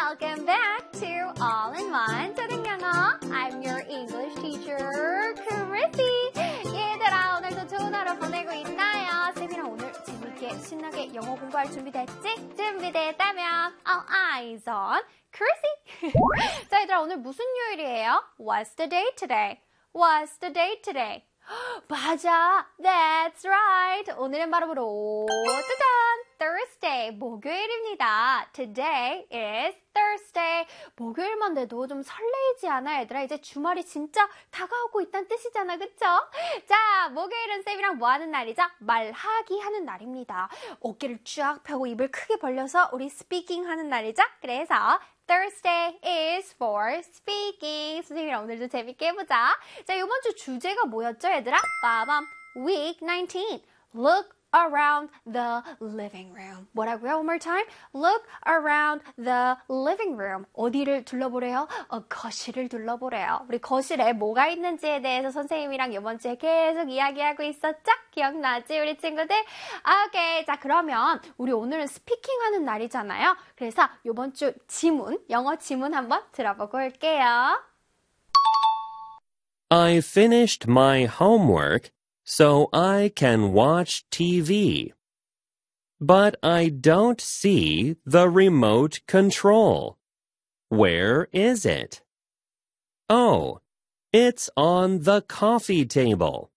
Welcome back to All-in-One 초등영어. I'm your English teacher, Chrissy. 얘들아, 오늘도 좋은 하루 보내고 있나요? 쌤이랑 오늘 재밌게 신나게 영어 공부할 준비됐지? 준비됐다면 All eyes on Chrissy. 자, 얘들아, 오늘 무슨 요일이에요? What's the date today? What's the date today? 맞아. That's right. 오늘은 바로 짜잔! Thursday, 목요일입니다. Today is Thursday. 목요일만 돼도 좀 설레이지 않아, 얘들아? 이제 주말이 진짜 다가오고 있다는 뜻이잖아, 그쵸? 자, 목요일은 쌤이랑 뭐 하는 날이죠? 말하기 하는 날입니다. 어깨를 쫙 펴고 입을 크게 벌려서 우리 스피킹 하는 날이죠? 그래서 Thursday is for speaking. 선생님이랑 오늘도 재밌게 해보자. 자, 이번 주 주제가 뭐였죠, 얘들아? 빠밤. Week 19. Look around the living room. 뭐라고요? One more time. Look around the living room. 어디를 둘러보래요? 거실을 둘러보래요. 우리 거실에 뭐가 있는지에 대해서 선생님이랑 이번 주에 계속 이야기하고 있었죠? 기억나지, 우리 친구들? 오케이. 자, 그러면 우리 오늘은 스피킹 하는 날이잖아요. 그래서 이번 주 지문, 영어 지문 한번 들어보고 올게요. I finished my homework. So I can watch TV. But I don't see the remote control. Where is it? Oh, it's on the coffee table.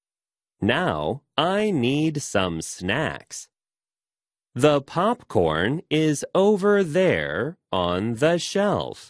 Now I need some snacks. The popcorn is over there on the shelf.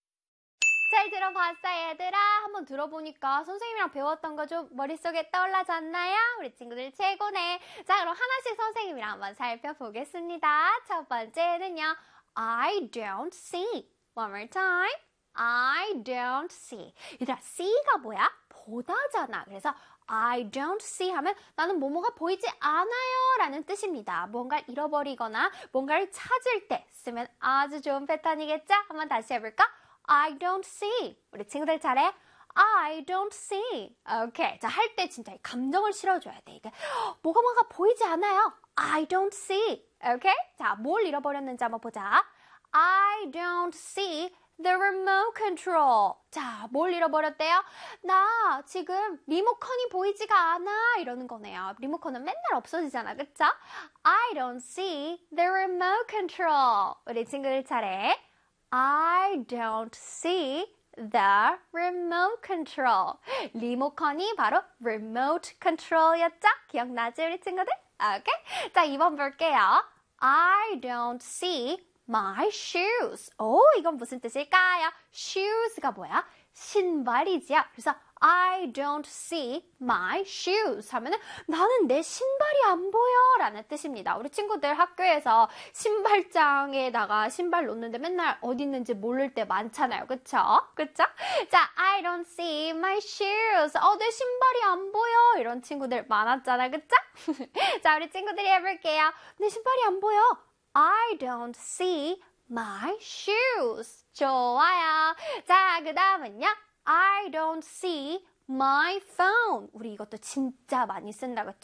잘 들어봤어요, 얘들아? 한번 들어보니까 선생님이랑 배웠던 거 좀 머릿속에 떠올라지 않나요? 우리 친구들 최고네. 자, 그럼 하나씩 선생님이랑 한번 살펴보겠습니다. 첫 번째는요. I don't see. One more time. I don't see. 얘들아, see가 뭐야? 보다잖아. 그래서 I don't see 하면 나는 뭐뭐가 보이지 않아요 라는 뜻입니다. 뭔가를 잃어버리거나 뭔가를 찾을 때 쓰면 아주 좋은 패턴이겠죠? 한번 다시 해볼까? I don't see. 우리 친구들 잘해? I don't see. 오케이. 자, 할 때 진짜 감정을 실어줘야 돼. 이게 뭐가 보이지 않아요. I don't see. 오케이? 자, 뭘 잃어버렸는지 한번 보자. I don't see the remote control. 자, 뭘 잃어버렸대요? 나 지금 리모컨이 보이지가 않아. 이러는 거네요. 리모컨은 맨날 없어지잖아. 그쵸? I don't see the remote control. 우리 친구들 잘해. I don't see the remote control. 리모컨이 바로 remote control였죠? 기억나지, 우리 친구들? 오케이. 자, 2번 볼게요. I don't see my shoes. 오, 이건 무슨 뜻일까요? shoes가 뭐야? 신발이지요. 그래서 I don't see my shoes 하면은 나는 내 신발이 안 보여 라는 뜻입니다. 우리 친구들 학교에서 신발장에다가 신발 놓는데 맨날 어디 있는지 모를 때 많잖아요. 그쵸? 그쵸? 자, I don't see my shoes. 내 신발이 안 보여. 이런 친구들 많았잖아. 그쵸? 자, 우리 친구들이 해볼게요. 내 신발이 안 보여. I don't see my shoes. 좋아요. 자, 그 다음은요. I don't see my phone. 우리 이것도 진짜 많이 쓴다, 그쵸?